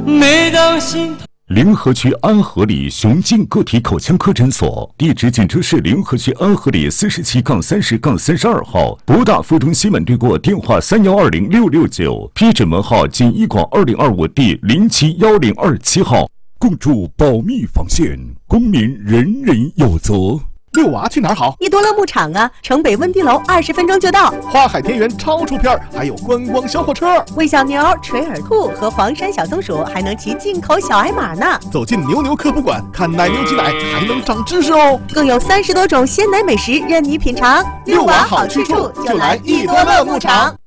每当心头。 临河区安和里雄静个体口腔科诊所，地址锦州市临河区安和里47-30-32号，博大附中新闻对过电话3120-669，批准门号仅一广2025第071027号。共筑保密防线，公民人人有责。 遛娃去哪儿好？ 益多乐牧场啊，城北温地楼20分钟就到。 花海田园超出片，还有观光小火车。 喂小牛、垂耳兔和黄山小松鼠，还能骑进口小矮马呢。 走进牛牛科普馆，看奶牛挤奶，还能长知识哦。 更有30多种鲜奶美食任你品尝。 遛娃好去处，就来益多乐牧场。